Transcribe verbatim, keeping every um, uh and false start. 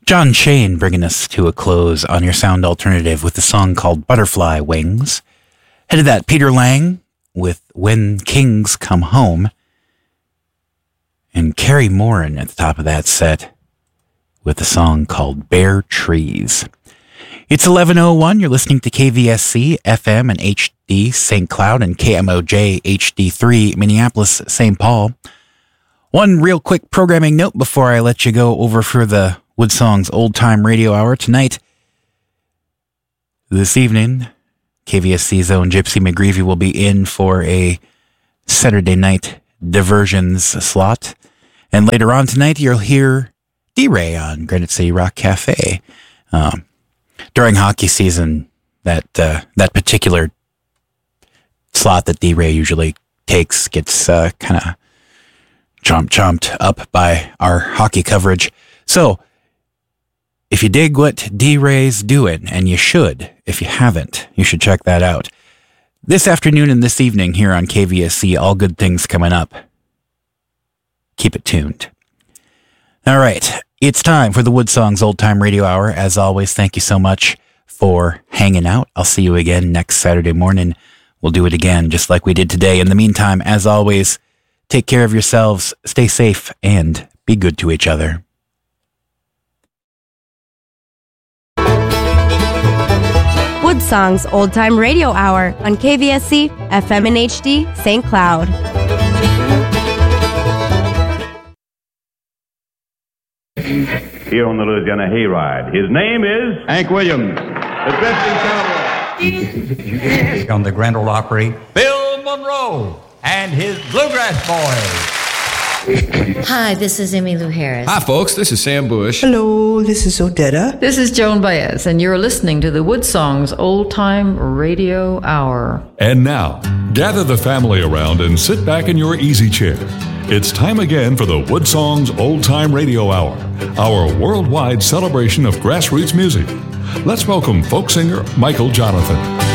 John Shane bringing us to a close on your sound alternative with a song called Butterfly Wings. Ahead of that, Peter Lang with When Kings Come Home. And Carrie Morin at the top of that set with a song called Bare Trees. It's eleven oh one. You're listening to K V S C, F M and H D Saint Cloud, and K M O J H D three, Minneapolis, Saint Paul. One real quick programming note before I let you go over for the Woodsong's Old Time Radio Hour tonight. This evening, K V S C's own Gypsy McGreevy will be in for a Saturday night diversions slot. And later on tonight, you'll hear D-Ray on Granite City Rock Cafe. Um, during hockey season, that uh, that particular slot that D-Ray usually takes gets uh, kind of chomp chomped up by our hockey coverage. So, if you dig what D-Ray's doing, and you should, if you haven't, you should check that out. This afternoon and this evening here on K V S C, all good things coming up. Keep it tuned. All right, it's time for the Woodsong's Old Time Radio Hour. As always, thank you so much for hanging out. I'll see you again next Saturday morning. We'll do it again just like we did today. In the meantime, as always, take care of yourselves, stay safe, and be good to each other. Woodsong's Old Time Radio Hour on K V S C, F M and H D, Saint Cloud. Here on the Louisiana Hayride, his name is Hank Williams, the dressing cowboy. on the Grand Ole Opry, Bill Monroe and his Bluegrass Boys. Hi, this is Emmylou Harris. Hi, folks. This is Sam Bush. Hello, this is Odetta. This is Joan Baez, and you're listening to the Woodsong's Old Time Radio Hour. And now, gather the family around and sit back in your easy chair. It's time again for the Woodsong's Old Time Radio Hour, our worldwide celebration of grassroots music. Let's welcome folk singer Michael Jonathan.